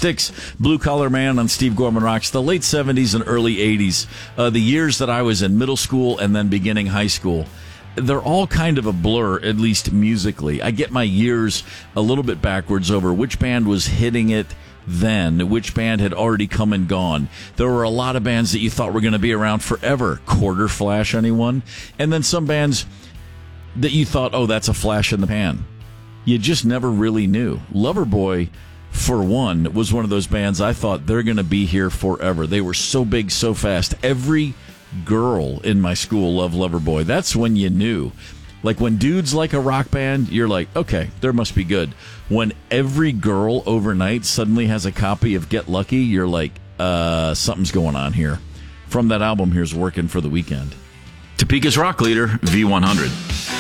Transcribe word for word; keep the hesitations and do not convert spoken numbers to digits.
Styx, Blue Collar Man on Steve Gorman Rocks, the late seventies and early eighties, uh, the years that I was in middle school and then beginning high school. They're all kind of a blur, at least musically. I get my years a little bit backwards over which band was hitting it then, which band had already come and gone. There were a lot of bands that you thought were going to be around forever. Quarter Flash, anyone? And then some bands that you thought, oh, that's a flash in the pan. You just never really knew. Loverboy, for one, was one of those bands I thought they're going to be here forever. They were so big, so fast. Every girl in my school loved Loverboy. That's when you knew. Like when dudes like a rock band, you're like, okay, there must be good. When every girl overnight suddenly has a copy of Get Lucky, you're like, uh, something's going on here. From that album, here's Working for the Weekend. Topeka's rock leader, V one hundred.